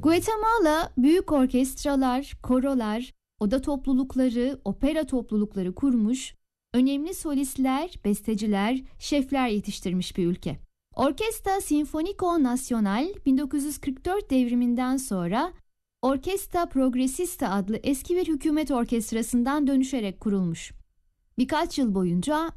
Guatemala büyük orkestralar, korolar, oda toplulukları, opera toplulukları kurmuş, önemli solistler, besteciler, şefler yetiştirmiş bir ülke. Orquesta Sinfónico Nacional 1944 devriminden sonra Orquesta Progresista adlı eski bir hükümet orkestrasından dönüşerek kurulmuş. Birkaç yıl boyunca